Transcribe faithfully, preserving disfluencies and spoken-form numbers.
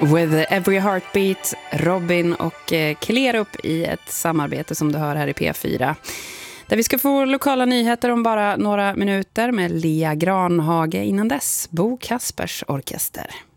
With Every Heartbeat, Robin och Klerup i ett samarbete som du hör här i P fyra. Där vi ska få lokala nyheter om bara några minuter med Lea Granhage, innan dess Bo Kaspers Orkester.